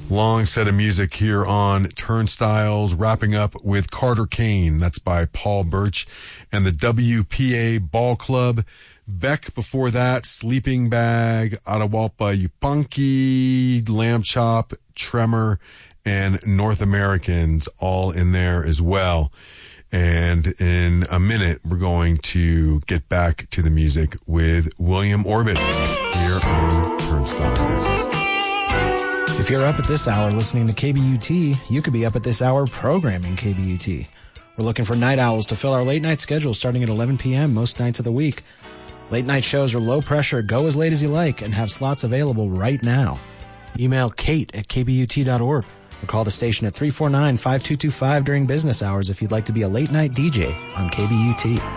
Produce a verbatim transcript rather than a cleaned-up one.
Long set of music here on Turnstiles, wrapping up with Carter Kane. That's by Paul Birch and the W P A Ball Club. Beck before that, Sleeping Bag, Atahualpa Yupanqui, Lamb Chop, Tremor, and North Americans all in there as well. And in a minute, we're going to get back to the music with William Orbit here on Turnstiles. If you're up at this hour listening to K B U T, you could be up at this hour programming K B U T. We're looking for night owls to fill our late night schedule starting at eleven p.m. most nights of the week. Late night shows are low pressure, go as late as you like, and have slots available right now. Email Kate at k b u t dot org or call the station at three four nine, five two two five during business hours if you'd like to be a late night D J on K B U T.